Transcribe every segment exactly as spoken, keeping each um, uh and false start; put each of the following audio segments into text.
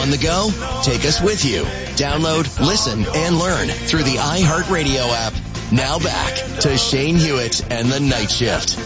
On the go? Take us with you. Download, listen, and learn through the iHeartRadio app. Now back to Shane Hewitt and the Night Shift.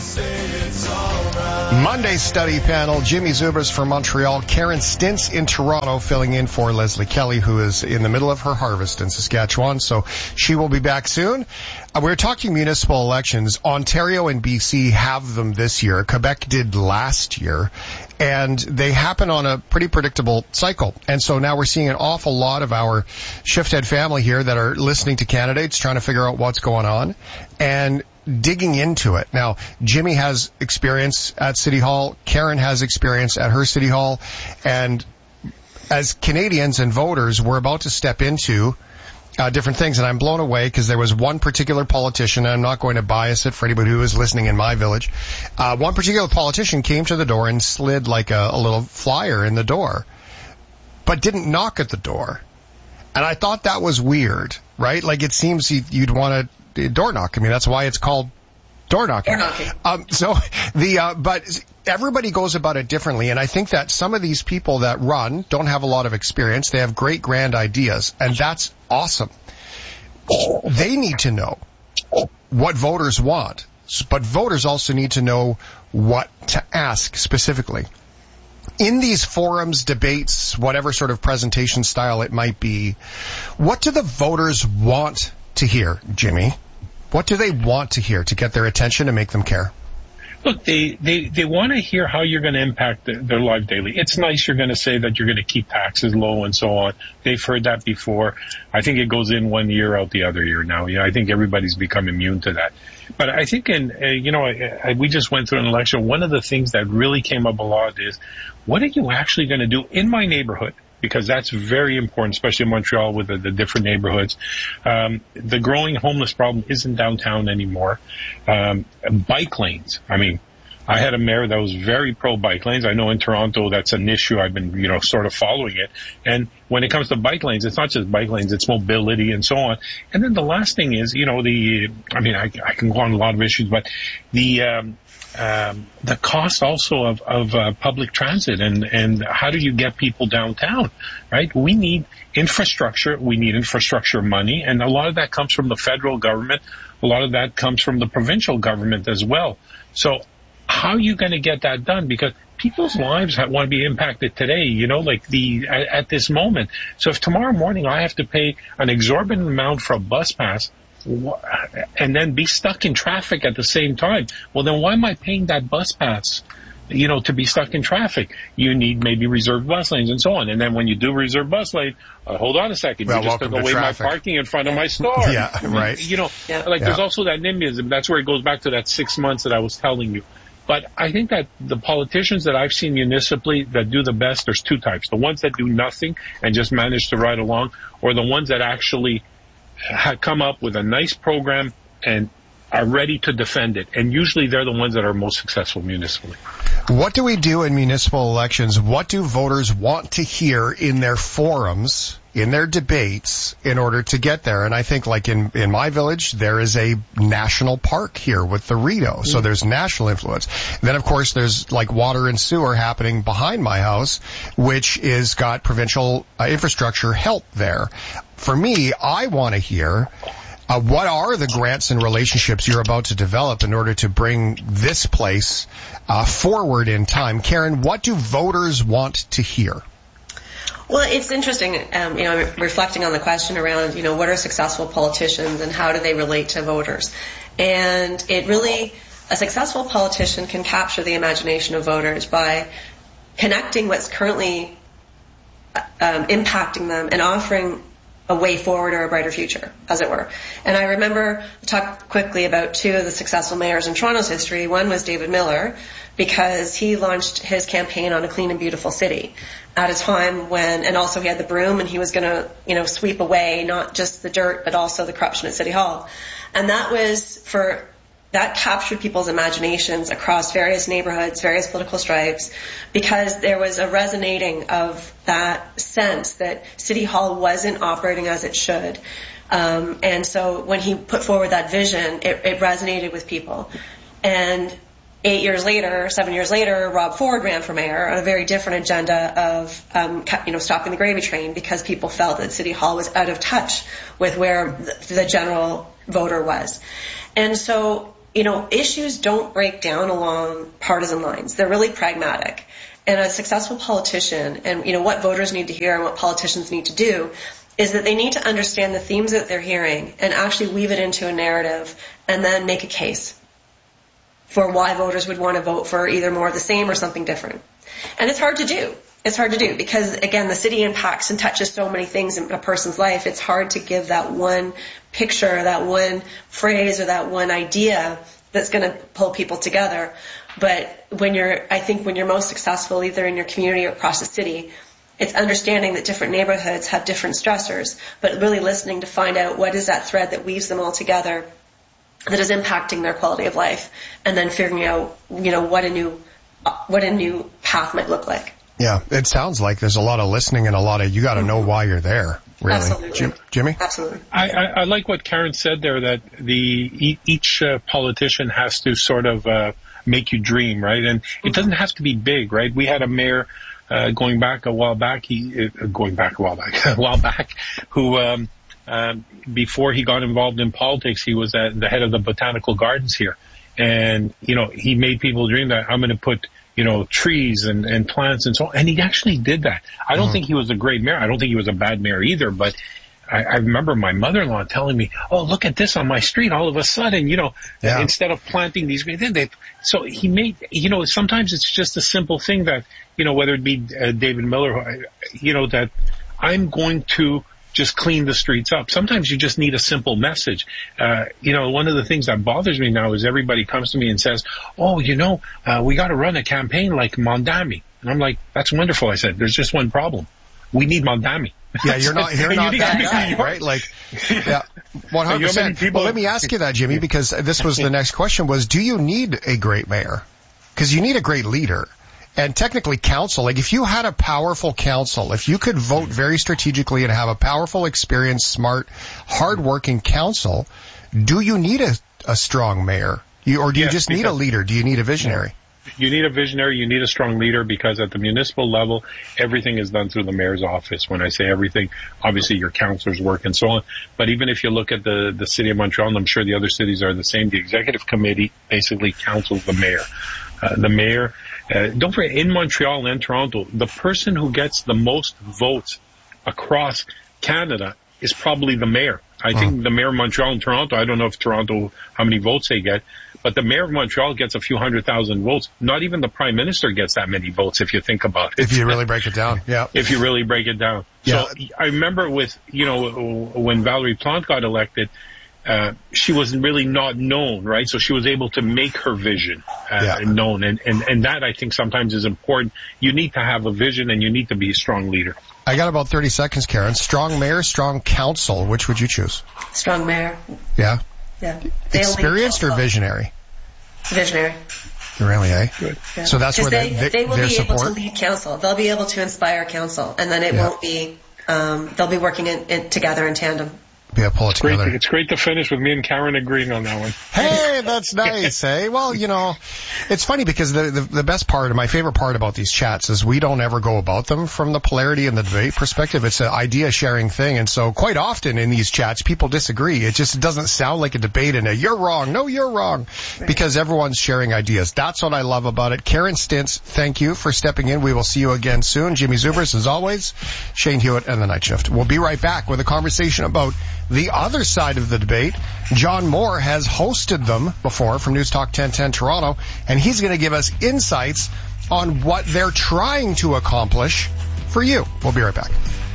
Monday study panel, Jimmy Zubas from Montreal, Karen Stintz in Toronto, filling in for Leslie Kelly, who is in the middle of her harvest in Saskatchewan, so she will be back soon. Uh, we're talking municipal elections. Ontario and B C have them this year. Quebec did last year, and they happen on a pretty predictable cycle. And so now we're seeing an awful lot of our Shifthead family here that are listening to candidates, trying to figure out what's going on, and digging into it. Now, Jimmy has experience at City Hall. Karen has experience at her City Hall. And as Canadians and voters, we're about to step into uh, different things. And I'm blown away because there was one particular politician, and I'm not going to bias it for anybody who is listening in my village. Uh, one particular politician came to the door and slid like a, a little flyer in the door, but didn't knock at the door. And I thought that was weird, right? Like, it seems you'd want to door knock. I mean, that's why it's called door knocking. Door knocking. Um, so the, uh, but everybody goes about it differently. And I think that some of these people that run don't have a lot of experience. They have great grand ideas, and that's awesome. They need to know what voters want, but voters also need to know what to ask specifically. In these forums, debates, whatever sort of presentation style it might be, what do the voters want to hear, Jimmy? What do they want to hear to get their attention and make them care? Look, they, they, they want to hear how you're going to impact the, their life daily. It's nice you're going to say that you're going to keep taxes low and so on. They've heard that before. I think it goes in one year, out the other year now. Yeah, I think everybody's become immune to that. But I think in, uh, you know, I, I, we just went through an election. One of the things that really came up a lot is, what are you actually going to do in my neighborhood? Because that's very important, especially in Montreal with the, the different neighborhoods. Um, the growing homeless problem isn't downtown anymore. Um, bike lanes. I mean, I had a mayor that was very pro bike lanes. I know in Toronto that's an issue. I've been, you know, sort of following it. And when it comes to bike lanes, it's not just bike lanes, it's mobility and so on. And then the last thing is, you know, the, I mean, I, I can go on a lot of issues, but the, um, Um, the cost also of, of uh, public transit and, and how do you get people downtown, right? We need infrastructure. We need infrastructure money. And a lot of that comes from the federal government. A lot of that comes from the provincial government as well. So how are you going to get that done? Because people's lives want to be impacted today, you know, like the, at, at this moment. So if tomorrow morning I have to pay an exorbitant amount for a bus pass, and then be stuck in traffic at the same time, well, then why am I paying that bus pass, you know, to be stuck in traffic? You need maybe reserved bus lanes and so on. And then when you do reserve bus lane, uh, hold on a second, well, you just took away my parking in front of my store. Yeah, right. You know, yeah. like yeah. there's also that NIMBYism. That's where it goes back to that six months that I was telling you. But I think that the politicians that I've seen municipally that do the best, there's two types. The ones that do nothing and just manage to ride along, or the ones that actually come up with a nice program and are ready to defend it. And usually they're the ones that are most successful municipally. What do we do in municipal elections? What do voters want to hear in their forums, in their debates, in order to get there? And I think, like in, in my village, there is a national park here with the Rideau. So there's national influence. And then, of course, there's like water and sewer happening behind my house, which is got provincial uh, infrastructure help there. For me, I want to hear uh, what are the grants and relationships you're about to develop in order to bring this place uh, forward in time. Karen, what do voters want to hear? Well, it's interesting, um, you know, reflecting on the question around, you know, what are successful politicians and how do they relate to voters? And it really, a successful politician can capture the imagination of voters by connecting what's currently um, impacting them and offering a way forward or a brighter future, as it were. And I remember, talk quickly about two of the successful mayors in Toronto's history. One was David Miller, because he launched his campaign on a clean and beautiful city at a time when, and also he had the broom and he was going to, you know, sweep away not just the dirt, but also the corruption at City Hall. And that was for, that captured people's imaginations across various neighborhoods, various political stripes, because there was a resonating of that sense that City Hall wasn't operating as it should. Um, and so when he put forward that vision, it, it resonated with people. And eight years later, seven years later, Rob Ford ran for mayor on a very different agenda of, um, you know, stopping the gravy train because people felt that City Hall was out of touch with where the, the general voter was. And so, you know, issues don't break down along partisan lines. They're really pragmatic. And a successful politician, and, you know, what voters need to hear and what politicians need to do is that they need to understand the themes that they're hearing and actually weave it into a narrative and then make a case for why voters would want to vote for either more of the same or something different. And it's hard to do. It's hard to do because, again, the city impacts and touches so many things in a person's life. It's hard to give that one picture, that one phrase, or that one idea that's going to pull people together. But when you're, I think when you're most successful, either in your community or across the city, it's understanding that different neighborhoods have different stressors, but really listening to find out what is that thread that weaves them all together that is impacting their quality of life, and then figuring out, you know, what a new, what a new path might look like. Yeah, it sounds like there's a lot of listening and a lot of, you got to know why you're there, really. Absolutely. Jim, Jimmy? Absolutely. I, I, I like what Karen said there, that the each uh, politician has to sort of uh, make you dream, right? And it doesn't have to be big, right? We had a mayor uh, going back a while back, he uh, going back a while back, a while back, who um, um, before he got involved in politics, he was at the head of the botanical gardens here, and you know he made people dream that I'm going to put, you know, trees and, and plants and so on. And he actually did that. I don't mm-hmm. think he was a great mayor. I don't think he was a bad mayor either, but I, I remember my mother-in-law telling me, oh, look at this on my street. All of a sudden, you know, yeah. instead of planting these, then they, so he made, you know, sometimes it's just a simple thing that, you know, whether it be uh, David Miller, you know, that I'm going to just clean the streets up. Sometimes you just need a simple message. Uh, you know, one of the things that bothers me now is everybody comes to me and says, oh, you know, uh, we got to run a campaign like Mondami. And I'm like, that's wonderful. I said, there's just one problem. We need Mondami. Yeah, you're not, you're not that guy, right? Like, yeah, one hundred percent. People, well, let me ask you that, Jimmy, because this was the next question was, do you need a great mayor? Because you need a great leader. And technically council, like if you had a powerful council, if you could vote very strategically and have a powerful, experienced, smart, hardworking council, do you need a, a strong mayor? You, or do you yes, just need a leader? Do you need a visionary? You need a visionary, you need a strong leader, because at the municipal level, everything is done through the mayor's office. When I say everything, obviously your councilors work and so on. But even if you look at the, the city of Montreal, and I'm sure the other cities are the same, the executive committee basically counsels the mayor. Uh, the mayor, uh, don't forget, in Montreal and Toronto, the person who gets the most votes across Canada is probably the mayor. I think oh. the mayor of Montreal and Toronto, I don't know if Toronto, how many votes they get, but the mayor of Montreal gets a few hundred thousand votes. Not even the prime minister gets that many votes if you think about it. If you really break it down, yeah. If you really break it down. Yeah. So I remember with, you know, when Valerie Plante got elected, uh, she was really not known, right? So she was able to make her vision uh, yeah. known. And, and, and that, I think, sometimes is important. You need to have a vision and you need to be a strong leader. I got about thirty seconds, Karen. Strong mayor, strong council. Which would you choose? Strong mayor. Yeah? Yeah. Experienced or visionary? Visionary. Really, eh? Good. Yeah. So that's where they, they, they, they will their be support? able to lead council. They'll be able to inspire council, and then it yeah. won't be, um, they'll be working in, in, together in tandem. Yeah, pull it it's together. Great, it's great to finish with me and Karen agreeing on that one. Hey, that's nice, eh? Well, you know, it's funny because the, the the best part, my favorite part about these chats is we don't ever go about them from the polarity and the debate perspective. It's an idea sharing thing, and so quite often in these chats, people disagree. It just doesn't sound like a debate and a you're wrong, no, you're wrong, because everyone's sharing ideas. That's what I love about it. Karen Stintz, thank you for stepping in. We will see you again soon. Jimmy Zubers, as always, Shane Hewitt, and The Night Shift. We'll be right back with a conversation about the other side of the debate. John Moore has hosted them before from News Talk ten ten Toronto, and he's going to give us insights on what they're trying to accomplish for you. We'll be right back.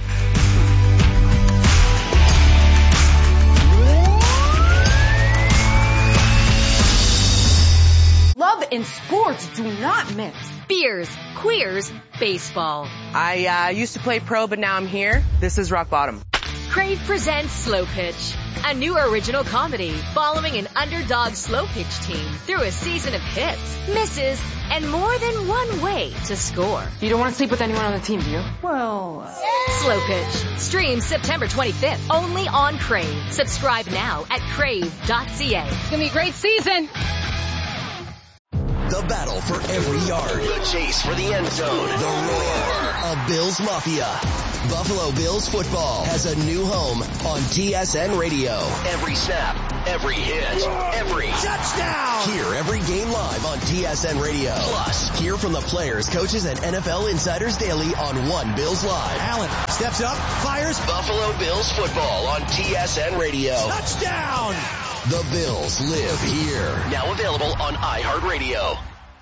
Love and sports do not mix. Beers, queers, baseball. I uh, used to play pro, but now I'm here. This is rock bottom. Crave presents Slow Pitch, a new original comedy following an underdog slow pitch team through a season of hits, misses, and more than one way to score. You don't want to sleep with anyone on the team, do you? Well... Uh... Slow Pitch. Streams September twenty-fifth, only on Crave. Subscribe now at crave dot c a. It's going to be a great season. The The battle for every yard. The chase for the end zone. The roar of Bills Mafia. Buffalo Bills football has a new home on T S N Radio. Every snap, every hit, every touchdown. Hear every game live on T S N Radio. Plus, hear from the players, coaches, and N F L insiders daily on One Bills Live. Allen steps up, fires. Buffalo Bills football on T S N Radio. Touchdown. The Bills live here. Now available on iHeartRadio.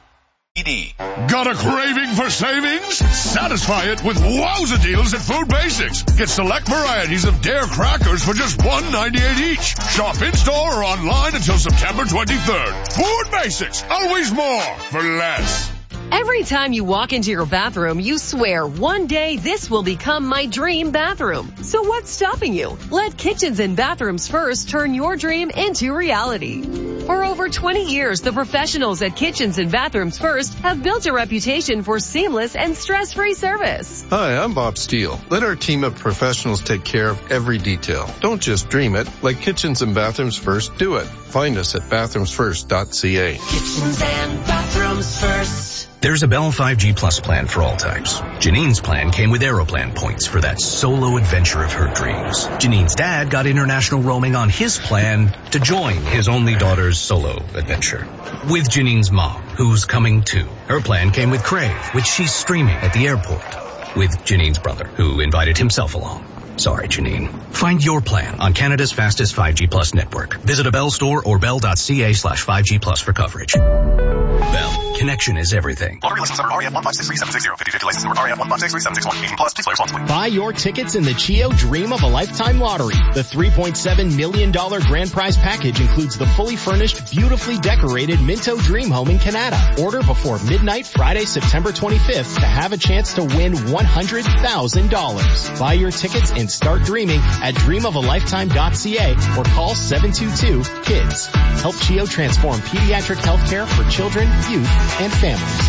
Got a craving for savings? Satisfy it with wowza deals at Food Basics. Get select varieties of Dare crackers for just one ninety-eight each. Shop in-store or online until September twenty-third. Food Basics, always more for less. Every time you walk into your bathroom, you swear, one day this will become my dream bathroom. So what's stopping you? Let Kitchens and Bathrooms First turn your dream into reality. For over twenty years, the professionals at Kitchens and Bathrooms First have built a reputation for seamless and stress-free service. Hi, I'm Bob Steele. Let our team of professionals take care of every detail. Don't just dream it. Let Kitchens and Bathrooms First do it. Find us at bathrooms first dot c a. Kitchens and Bathrooms First. There's a Bell five G Plus plan for all types. Janine's plan came with Aeroplan points for that solo adventure of her dreams. Janine's dad got international roaming on his plan to join his only daughter's solo adventure. With Janine's mom, who's coming too. Her plan came with Crave, which she's streaming at the airport. With Janine's brother, who invited himself along. Sorry, Janine. Find your plan on Canada's fastest five G Plus network. Visit a Bell store or bell.ca slash 5G Plus for coverage. Bell. Connection is everything. Lottery license number R A F one five six three seven six zero. fifty fifty license number R A F one five six three seven six one. eighteen plus. Please play responsibly. Buy your tickets in the Chio Dream of a Lifetime Lottery. The three point seven million dollars grand prize package includes the fully furnished, beautifully decorated Minto Dream Home in Canada. Order before midnight Friday, September twenty-fifth to have a chance to win one hundred thousand dollars. Buy your tickets and start dreaming at dream of a lifetime dot c a or call seven two two KIDS. Help Chio transform pediatric healthcare for children, youth, and families.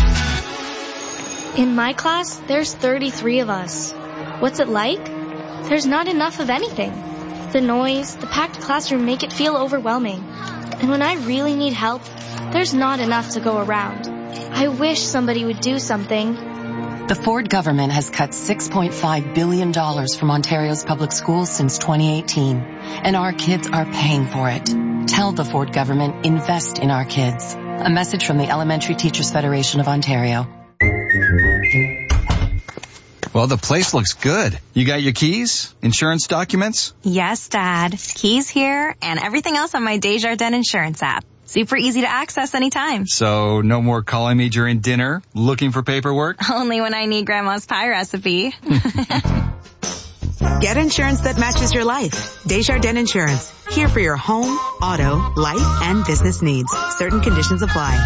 In my class, there's thirty-three of us. What's it like? There's not enough of anything. The noise, the packed classroom make it feel overwhelming. And when I really need help, there's not enough to go around. I wish somebody would do something. The Ford government has cut six point five billion dollars from Ontario's public schools since twenty eighteen, and our kids are paying for it. Tell the Ford government, invest in our kids. A message from the Elementary Teachers Federation of Ontario. Well, the place looks good. You got your keys? Insurance documents? Yes, Dad. Keys here and everything else on my Desjardins Insurance app. Super easy to access anytime. So no more calling me during dinner, looking for paperwork? Only when I need Grandma's pie recipe. Get insurance that matches your life. Desjardins Insurance. Here for your home, auto, life, and business needs. Certain conditions apply.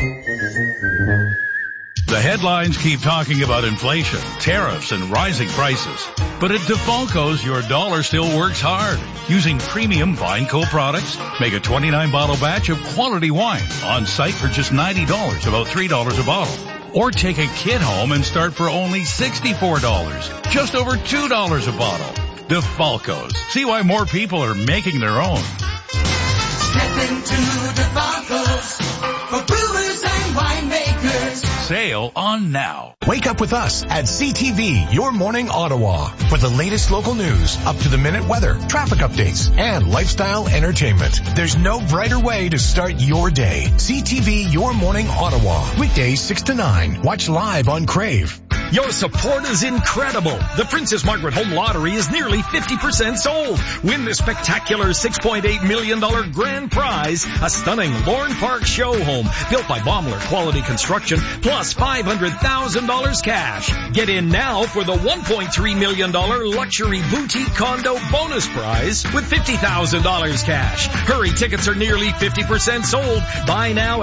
The headlines keep talking about inflation, tariffs, and rising prices. But at DeFalco's, your dollar still works hard. Using premium Vineco products, make a twenty-nine bottle batch of quality wine on site for just ninety dollars, about three dollars a bottle. Or take a kid home and start for only sixty-four dollars, just over two dollars a bottle. DeFalco's. See why more people are making their own. Step into DeFalco's for brewers and winemakers. Sale on now. Wake up with us at C T V, Your Morning Ottawa, for the latest local news, up-to-the-minute weather, traffic updates, and lifestyle entertainment. There's no brighter way to start your day. C T V, Your Morning Ottawa, weekdays six to nine. Watch live on Crave. Your support is incredible. The Princess Margaret Home Lottery is nearly fifty percent sold. Win the spectacular six point eight million dollars grand prize, a stunning Lorne Park show home built by Baumler Quality Construction, plus five hundred thousand dollars cash. Get in now for the one point three million dollars luxury boutique condo bonus prize with fifty thousand dollars cash. Hurry, tickets are nearly fifty percent sold. Buy now